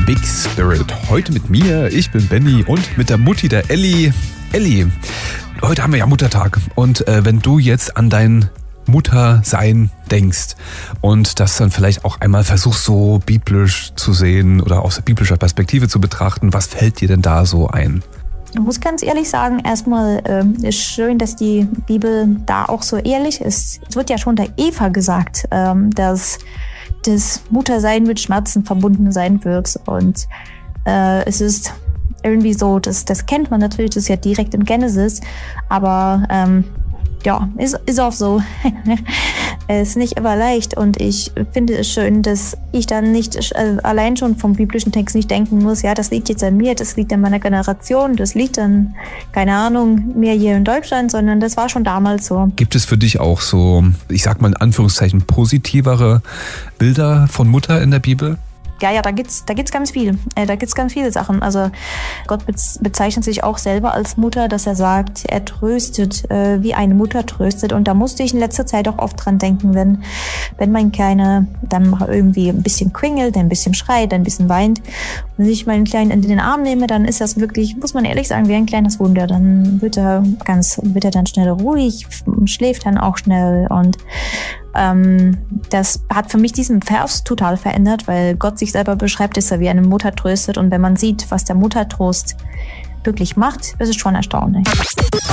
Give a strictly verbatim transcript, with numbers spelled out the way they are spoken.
Big Spirit. Heute mit mir, ich bin Benny und mit der Mutti, der Elli. Elli, heute haben wir ja Muttertag und äh, wenn du jetzt an dein Muttersein denkst und das dann vielleicht auch einmal versuchst, so biblisch zu sehen oder aus biblischer Perspektive zu betrachten, was fällt dir denn da so ein? Ich muss ganz ehrlich sagen, erstmal ähm, ist schön, dass die Bibel da auch so ehrlich ist. Es wird ja schon der Eva gesagt, ähm, dass das Muttersein mit Schmerzen verbunden sein wird. Und äh, es ist irgendwie so, das, das kennt man natürlich, das ist ja direkt in Genesis, aber ähm, ja, ist, ist auch so. Es ist nicht immer leicht und ich finde es schön, dass ich dann nicht äh, allein schon vom biblischen Text nicht denken muss, ja, das liegt jetzt an mir, das liegt an meiner Generation, das liegt an, keine Ahnung, mir hier in Deutschland, sondern das war schon damals so. Gibt es für dich auch so, ich sag mal in Anführungszeichen, positivere Bilder von Mutter in der Bibel? Ja, ja, da gibt's, da gibt's ganz viel. Äh, da gibt's ganz viele Sachen. Also Gott bezeichnet sich auch selber als Mutter, dass er sagt, er tröstet, äh, wie eine Mutter tröstet. Und da musste ich in letzter Zeit auch oft dran denken, wenn, wenn mein Kleiner dann irgendwie ein bisschen quengelt, ein bisschen schreit, ein bisschen weint und ich meinen Kleinen in den Arm nehme, dann ist das wirklich, muss man ehrlich sagen, wie ein kleines Wunder. Dann wird er ganz, wird er dann schnell ruhig, schläft dann auch schnell und Ähm, das hat für mich diesen Vers total verändert, weil Gott sich selber beschreibt, dass er wie eine Mutter tröstet. Und wenn man sieht, was der Muttertrost wirklich macht, ist es schon erstaunlich.